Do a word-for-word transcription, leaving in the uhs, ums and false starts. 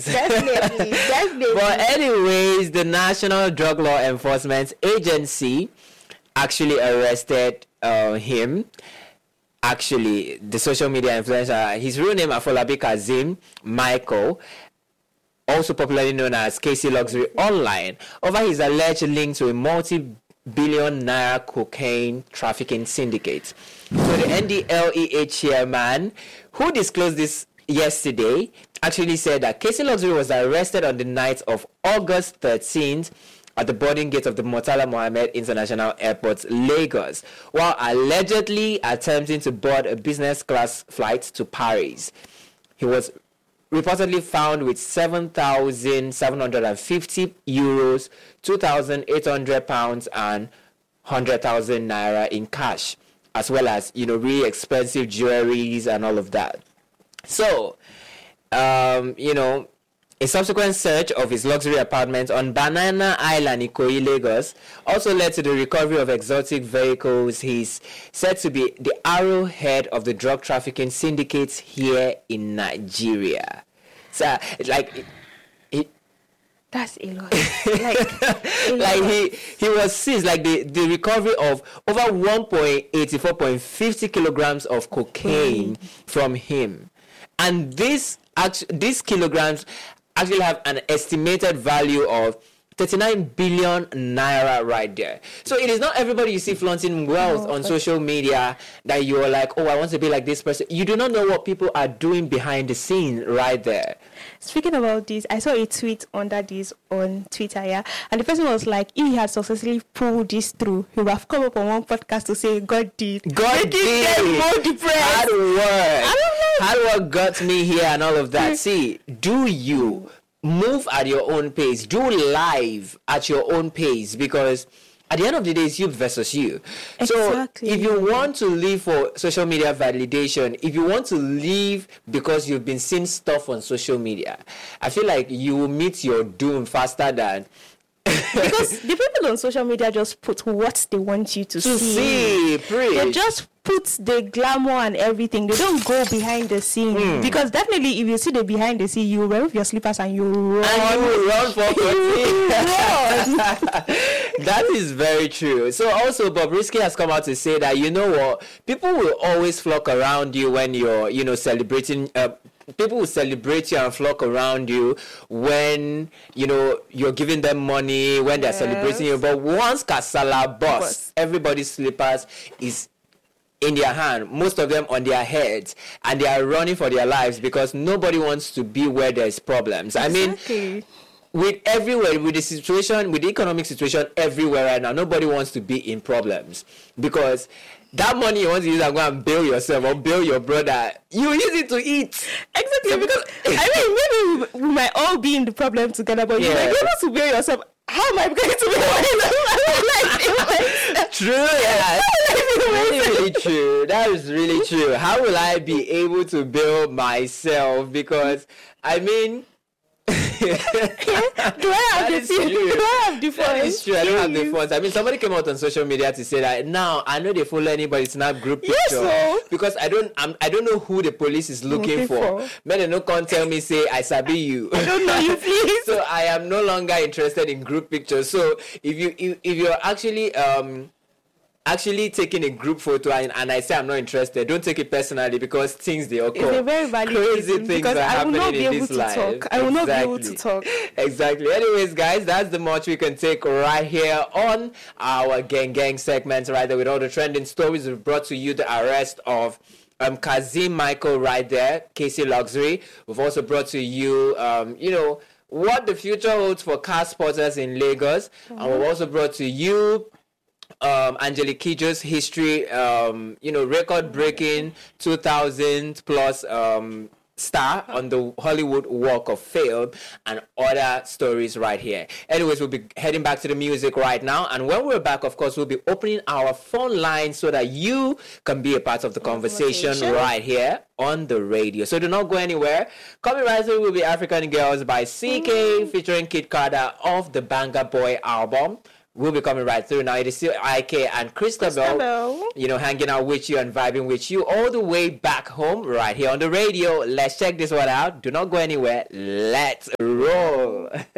Definitely, definitely. But anyways, the National Drug Law Enforcement Agency actually arrested uh, him. Actually, the social media influencer, his real name Afolabi Kazim Michael, also popularly known as K C Luxury Online, over his alleged link to a multi-billion naira cocaine trafficking syndicate. So the N D L E A chairman, who disclosed this yesterday, actually said that K C Luxury was arrested on the night of August thirteenth at the boarding gate of the Murtala Mohammed International Airport, Lagos, while allegedly attempting to board a business class flight to Paris. He was reportedly found with seven thousand seven hundred fifty euros, two thousand eight hundred pounds, and one hundred thousand naira in cash, as well as, you know, really expensive jewelries and all of that. So, um, you know, a subsequent search of his luxury apartment on Banana Island, Ikoyi, Lagos, also led to the recovery of exotic vehicles. He's said to be the arrowhead of the drug trafficking syndicates here in Nigeria. So, like, he, that's a lot. Like, a like lot. he he was seized, like the, the recovery of over one point eight four point five zero kilograms of cocaine mm. from him, and this actually these kilograms actually have an estimated value of thirty-nine billion naira right there. So it is not everybody you see flaunting wealth oh, on social media that you're like, oh, I want to be like this person. You do not know what people are doing behind the scene right there. Speaking about this, I saw a tweet under this on Twitter, yeah, and the person was like, if he had successfully pulled this through, he would have come up on one podcast to say, God did. God did. More depressed. Hard work. I don't know. Hard work got me here and all of that. See, do you move at your own pace? Do live at your own pace, because at the end of the day, it's you versus you. Exactly. So if you want to live for social media validation, if you want to live because you've been seeing stuff on social media, I feel like you will meet your doom faster than... Because the people on social media just put what they want you to, to see. see. Preach. They just put the glamour and everything. They don't go behind the scene. Mm. Because definitely, if you see the behind the scene, you remove your slippers and you run. And you will run for you run. That is very true. So also, Bobrisky has come out to say that, you know what, people will always flock around you when you're, you know, celebrating. Uh, people will celebrate you and flock around you when, you know, you're giving them money, when they're yes. celebrating you. But once Kasala busts, everybody's slippers is in their hand, most of them on their heads, and they are running for their lives because nobody wants to be where there's problems. Exactly. I mean, with everywhere, with the situation, with the economic situation everywhere right now, nobody wants to be in problems, because that money you want to use and go and bail yourself or bail your brother, you use it to eat. Exactly, so, because I mean, maybe we, we might all be in the problem together, but yeah. you might be able to bail yourself. How am I going to be like, true, yeah. really, really true. That is really true. How will I be able to bail myself? Because I mean, do I have the funds? Do I have the funds? That is true. I don't have the funds. I mean, somebody came out on social media to say that now I know they follow anybody snap group picture, yes, so. because I don't I'm, I don't know who the police is looking, looking for. for. Men, they no can't tell me say I sabi you. I don't know you, please. So I am no longer interested in group pictures. So if you if, if you're actually um. actually taking a group photo and, and I say I'm not interested, don't take it personally, because things they occur. It's a very valid crazy things are happening in this life. Talk. I will exactly. not be able to talk. Exactly. Anyways, guys, that's the much we can take right here on our Gang Gang segment right there, with all the trending stories. We've brought to you the arrest of um Kazim Michael right there, K C Luxury. We've also brought to you um, you know, what the future holds for car spotters in Lagos. Mm-hmm. And we've also brought to you Um, Angelique Kidjo's history, um, you know, record-breaking two thousand plus um, star on the Hollywood Walk of Fame, and other stories right here. Anyways, we'll be heading back to the music right now, and when we're back, of course, we'll be opening our phone line so that you can be a part of the conversation, conversation. right here on the radio. So do not go anywhere. Coming right through will be African Girls by C K, mm. featuring Kid Carter of the Banga Boy album. We'll be coming right through. Now it is still I K and Christabel, Christabel. you know, hanging out with you and vibing with you all the way back home right here on the radio. Let's check this one out. Do not go anywhere. Let's roll.